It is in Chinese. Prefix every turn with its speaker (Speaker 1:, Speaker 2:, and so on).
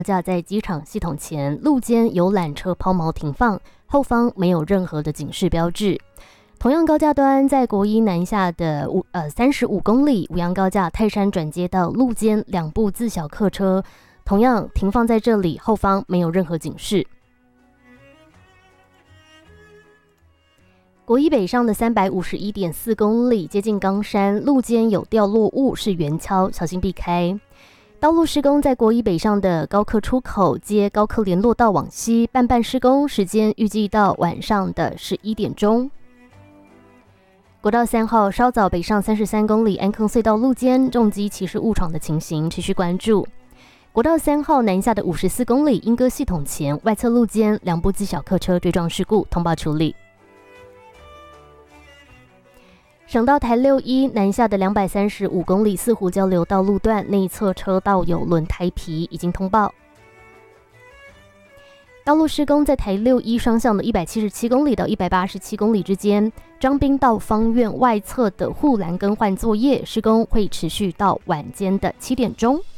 Speaker 1: 架在机场系统前路肩有缆车抛锚停放，后方没有任何的警示标志。同样高架端在国一南下的35公里五杨高架泰山转接到路肩2部自小客车，同样停放在这里，后方没有任何警示。国一北上的351.4公里接近冈山，路肩有掉落物是圆锹，小心避开。道路施工在国一北上的高客出口接高客联络道往西，半施工时间预计到晚上的11点钟。国道3号稍早北上33公里安坑隧道路肩重机骑士误闯的情形持续关注。国道3号南下的54公里莺歌系统前外侧路肩2部自小客车追撞事故通报处理。省道台61南下的235公里四湖交流道路段内侧车道有轮胎皮，已经通报。道路施工在台61双向的177公里到187公里之间，彰滨到芳苑外侧的护栏更换作业施工会持续到晚间的7点钟。